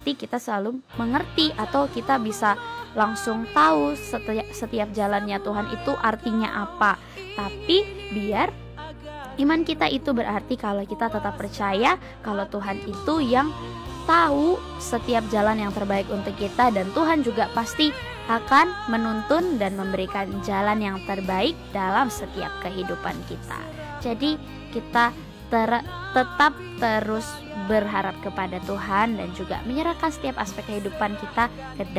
berarti kita selalu mengerti atau kita bisa langsung tahu setiap jalannya Tuhan itu artinya apa. Tapi biar iman kita itu berarti kalau kita tetap percaya kalau Tuhan itu yang tahu setiap jalan yang terbaik untuk kita, dan Tuhan juga pasti akan menuntun dan memberikan jalan yang terbaik dalam setiap kehidupan kita. Jadi kita tetap terus berharap kepada Tuhan dan juga menyerahkan setiap aspek kehidupan kita ke